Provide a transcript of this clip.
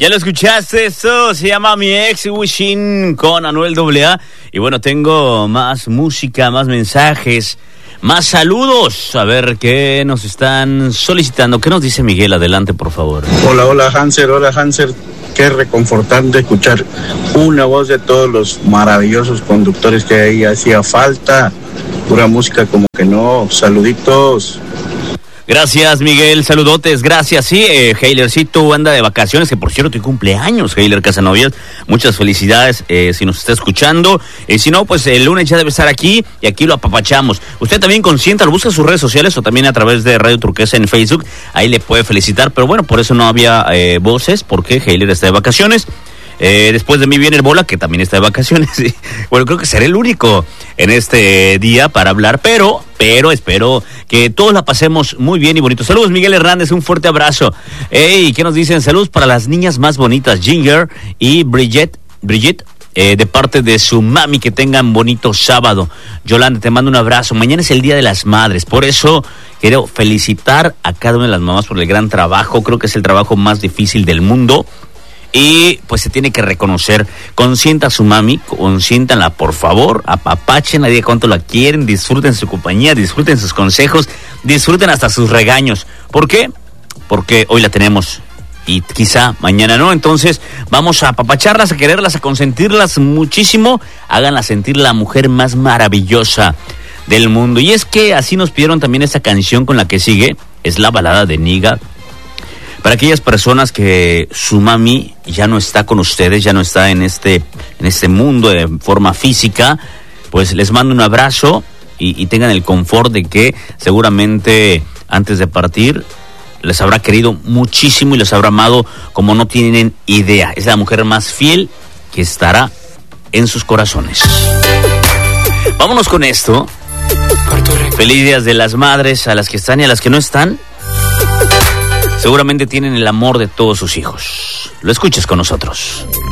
Ya lo escuchaste, eso se llama Mi Ex Wishing con Anuel AA. Y bueno, tengo más música, más mensajes, más saludos. A ver qué nos están solicitando. ¿Qué nos dice Miguel? Adelante, por favor. Hola Hanser. Qué reconfortante escuchar una voz de todos los maravillosos conductores que ahí hacía falta. Pura música como que no. Saluditos. Gracias, Miguel, saludotes, gracias. Sí, Heilercito anda de vacaciones, que por cierto tu cumpleaños, Heiler Casanovias. Muchas felicidades si nos está escuchando. Si no, pues el lunes ya debe estar aquí y aquí lo apapachamos. Usted también consienta, lo busca en sus redes sociales o también a través de Radio Turquesa en Facebook. Ahí le puede felicitar, pero bueno, por eso no había voces, porque Heiler está de vacaciones. Después de mí viene el Bola, que también está de vacaciones. Bueno, creo que seré el único en este día para hablar, pero espero que todos la pasemos muy bien y bonito. Saludos, Miguel Hernández, un fuerte abrazo. ¿Qué nos dicen? Saludos para las niñas más bonitas, Ginger y Brigitte, de parte de su mami, que tengan bonito sábado. Yolanda, te mando un abrazo. Mañana es el Día de las Madres, por eso quiero felicitar a cada una de las mamás por el gran trabajo. Creo que es el trabajo más difícil del mundo. Y pues se tiene que reconocer. Consienta a su mami, consiéntanla por favor, apapachen, digan cuánto la quieren, disfruten su compañía, disfruten sus consejos, disfruten hasta sus regaños. ¿Por qué? Porque hoy la tenemos y quizá mañana no. Entonces vamos a apapacharlas, a quererlas, a consentirlas muchísimo. Háganla sentir la mujer más maravillosa del mundo. Y es que así nos pidieron también esta canción con la que sigue. Es la balada de Niga. Para aquellas personas que su mami ya no está con ustedes, ya no está en este mundo de forma física, pues les mando un abrazo y tengan el confort de que seguramente antes de partir les habrá querido muchísimo y les habrá amado como no tienen idea. Es la mujer más fiel que estará en sus corazones. Vámonos con esto. Feliz Día de las Madres a las que están y a las que no están. Seguramente tienen el amor de todos sus hijos. Lo escuches con nosotros.